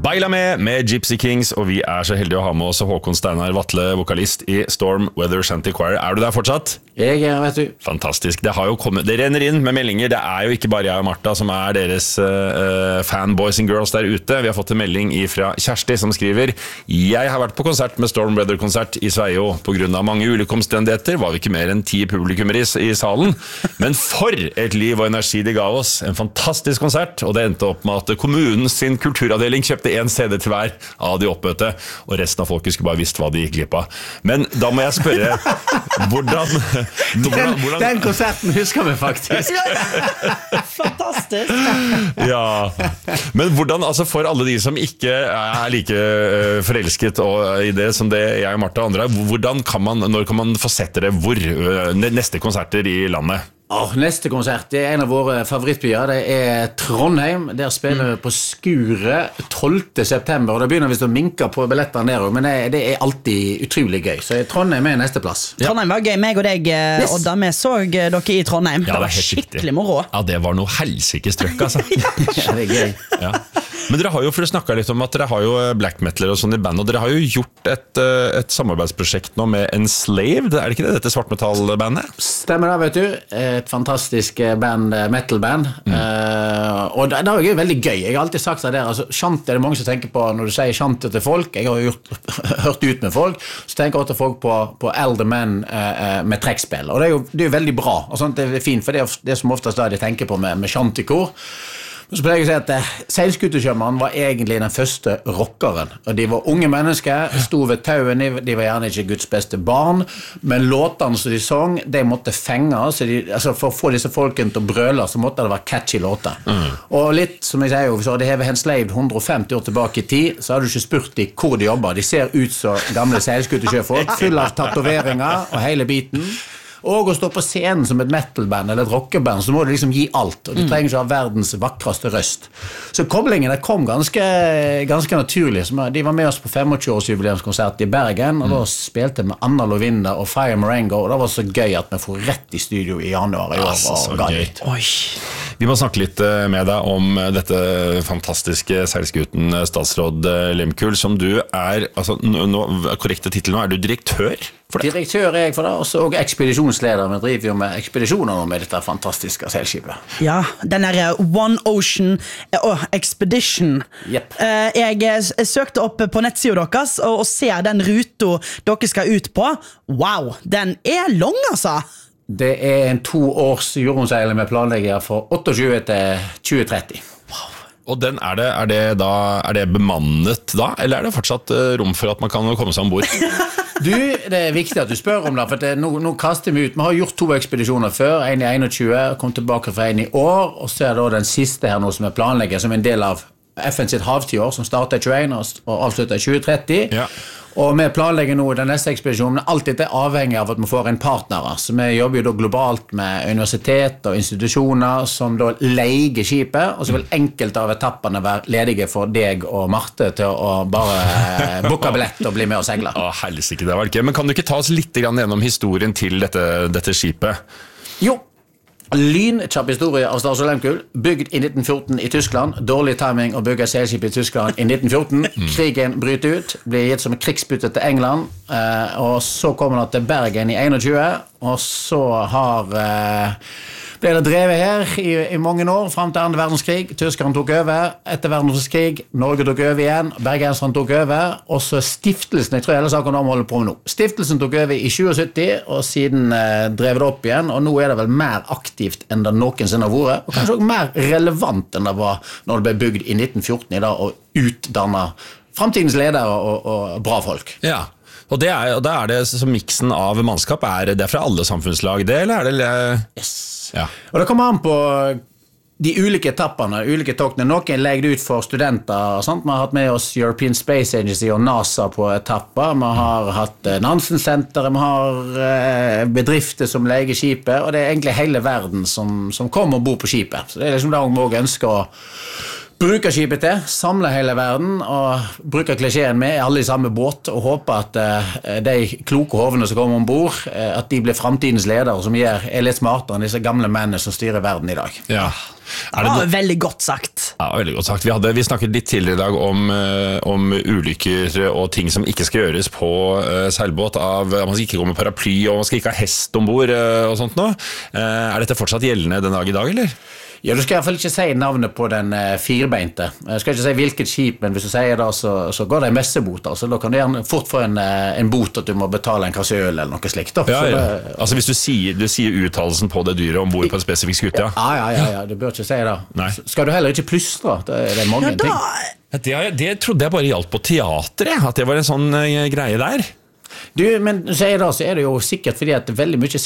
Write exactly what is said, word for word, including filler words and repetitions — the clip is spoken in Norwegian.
Baila med med Gypsy Kings, og vi er så heldige å ha med oss Håkon Steinar Vatle, vokalist i Storm Weather Shanty Choir. Er du der fortsatt? Jeg er, vet du. Fantastisk. Det, har jo kommet, det renner inn med meldinger. Det er jo ikke bare jeg og Martha som er deres uh, fanboys and girls der ute. Vi har fått en melding fra Kjersti som skriver: Jeg har vært på konsert med Storm Weather-konsert i Sveio. På grunn av mange ulike omstendigheter var vi ikke mer enn ti publikummer i, i salen. Men for et liv og energi de ga oss. En fantastisk konsert, og det endte opp med at kommunen sin kulturavdeling kjøpte en C D til hver av de oppmøtte, og resten av folket skulle bare visst hva de gikk glipp av. Men da må jeg spørre, hvordan... hvordan, hvordan... Den, den konserten husker vi faktisk. Fantastisk. Ja, men hvordan, altså for alle de som ikke er like forelsket i det som det jeg og Martha og andre er, hvordan kan man, når kan man få sett det, hvor neste konserter i landet? Oh, neste konsert, det er en av våre favorittbyer. Det er Trondheim. Der spiller vi på Skuret tolvte september, og da begynner vi å minke på billetter ned, men det, det er alltid utrolig gøy. Så Trondheim er neste plass. Ja. Trondheim var gøy, meg og deg, yes. Odda, vi så dere i Trondheim. Ja, det var skikkelig moro. Ja, det var noe helsikes trøkk, altså. Ja, det er gøy. Ja. Men dere har jo, for å snakke litt om at dere har jo black metal og sånn i band, og dere har jo gjort et, et samarbeidsprosjekt nå med Enslaved, er det ikke det, dette svartmetallbandet? Stemmer det, vet du. Et fantastisk band, metal-band. Mm. Uh, og det, det er jo veldig gøy. Jeg har alltid sagt det der, altså, shanty er det mange som tenker på når du sier shanty til folk. Jeg har jo gjort, hørt ut med folk, så tenker også folk på, på elder menn uh, med trekkspill. Og det er jo, det er jo veldig bra, og sånt, det er fint, for det er det som oftest da de tenker på med, med shanty-kor. Så pleier jeg å si at eh, Seilskuteskjømmeren var egentlig den første rockeren. Og de var unge mennesker, sto ved tauen, de var gjerne ikke Guds beste barn, men låtene som de sang, de måtte fenge, så de, altså for å få disse folkene til å brøle, så måtte det være catchy låter. Mm. Og litt, som jeg sier jo, hvis de hever Enslaved hundre og femti år tilbake i tid, så har du ikke spurt de hvor de jobber. De ser ut som gamle seilskuteskjøfolk, full av tatoveringer og hele biten. Og å stå på scenen som et metalband eller et rockeband, så må du liksom gi alt, og du trenger ikke ha verdens vakreste røst. Så koblingen kom ganske, ganske naturlig. De var med oss på tjuefem-årsjubileumskonsert i Bergen, og da spilte vi Anna Lovinda og Fire Marengo, og det var så gøy at vi får rett i studio i januar i år. Altså, så gøy. Oi. Vi må snakke litt med deg om dette fantastiske seilskuten Statsråd Lehmkuhl, som du er, altså, nå, korrekte titel nå, er du direktør for det? Direktør er jeg for det, og så ekspedisjonsleder. Vi driver jo med ekspedisjoner med dette fantastiske seilskipet. Ja, den er One Ocean oh, Expedition. Yep. Jeg, jeg søkte opp på nettsiden deres og, og ser den ruta dere skal ut på. Wow, den er lang, altså! Det er en to års jordomseiling med planlegger for tjueåtte til tjue tretti. Wow. Og den, er, det, er, det da, er det bemannet da, eller er det fortsatt rom for at man kan komme seg ombord? Du, det er viktig at du spør om det, for det, nå, nå kaster vi ut. Vi har gjort to ekspedisjoner før, en i tjueen, kom tilbake fra en i år, og så er det den siste her nå som er planlegger, som en del av F N sitt havtiår, som starter i tjueen og avslutter i tjue tretti. Ja. Og vi planlegger nå den neste ekspedisjonen, alt dette er avhengig av at vi får en partner. Så vi jobber jo da globalt med universitet og institusjoner som da leiger skipet, og så vil enkelte av etappene være ledige for deg og Marte til å bare booke billett og bli med og segle. Å, helsike, det var ikke. Men kan du ikke ta oss litt gjennom historien til dette, dette skipet? Jo. Lynkjapp historie av Statsråd Lehmkuhl, bygd i nitten fjorten i Tyskland. Dårlig timing å bygge seilskip i Tyskland i nitten fjorten. Krigen bryter ut, blir gitt som krigsbytte til England, og så kommer han til Bergen i tjueen, og så har ble det drevet her i, i mange år, frem til andre verdenskrig. Tyskerne tok over, etter verdenskrig, Norge tok over igjen, bergenserne tok over, og så stiftelsen, jeg tror hele saken om holder på med nå. Stiftelsen tok over i sytti, og siden eh, drev det opp igjen, og nå er det vel mer aktivt enn det noensinne har vært, og kanskje også mer relevant enn det var når det ble bygd i nitten fjorten i dag, og utdannet fremtidens ledere og, og bra folk. Ja. Og, det er, og da er det så miksen av mannskap, er det fra alle samfunnslag det, eller er det... Yes. Ja. Og det kommer an på de ulike etappene, ulike toktene. Noen legger ut for studenter, sant? Vi har hatt med oss European Space Agency og NASA på etapper, vi har hatt Nansen-senteret, vi har bedrifter som leier skipet, og det er egentlig hele verden som, som kommer og bor på skipet. Så det er liksom det vi også ønsker å bruker skipet til, samler hele verden og bruker klisjeen med alle i samme båt og håper at uh, de kloke hovene som kommer ombord, uh, at de blir fremtidens ledere som gjør, er litt smartere enn disse gamle mennene som styrer verden i dag. Ja. Det var veldig godt sagt. Ja, veldig godt sagt. Vi, hadde, vi snakket litt tidligere i dag om, uh, om ulykker og ting som ikke skal gjøres på uh, seilbåt. Av, man skal ikke gå med paraply, og man skal ikke ha hest ombord uh, og sånt nå. Uh, er dette fortsatt gjeldende den dag i dag, eller? Ja, du skal i hvert fall ikke si navnet på den uh, firbeinte. Jeg skal ikke si hvilket skip, men hvis du sier det, så, så går det en messebot. Altså, da kan du gjerne fort få en, uh, en bot at du må betale en kasse øl eller noe slikt. Da. Ja, ja. Det, altså hvis du sier, du sier uttalelsen på det dyret ombord på en spesifikk skute, ja. Ja, ja, ja, ja, du bør ikke si det. Nei. Skal du heller ikke plystre? Det, det er mange Ja, da, ting. Det, det trodde jeg bare gjaldt på teatret, at det var en sånn uh, greie der. Du, men sier det, så er det jo sikkert fordi at veldig mye